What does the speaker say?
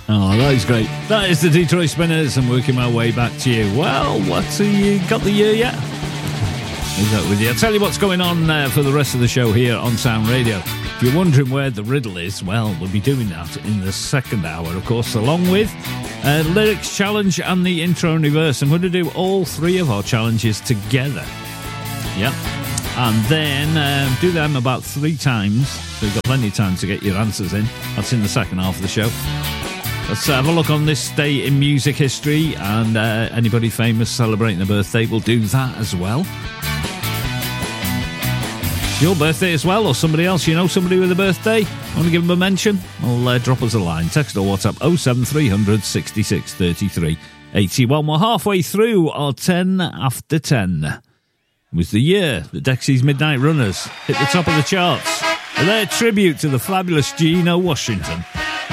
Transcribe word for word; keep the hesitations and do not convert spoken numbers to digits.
Oh, that is great. That is the Detroit Spinners, and working my way back to you. Well, what's you got the year yet? Is that with you? I'll tell you what's going on uh, for the rest of the show here on Sound Radio. If you're wondering where the riddle is, well, we'll be doing that in the second hour, of course, along with uh, Lyrics Challenge and the Intro and Reverse. I'm going to do all three of our challenges together. Yep. And then um, do them about three times, so you've got plenty of time to get your answers in. That's in the second half of the show. Let's have a look on this day in music history, and uh, anybody famous celebrating a birthday will do that as well. It's your birthday as well, or somebody else, you know, somebody with a birthday, want to give them a mention? Well, uh, drop us a line, text or WhatsApp oh seven three hundred sixty-six thirty-three eighty-one. We're halfway through our ten after ten. It was the year that Dexy's Midnight Runners hit the top of the charts. Their tribute to the fabulous Geno Washington.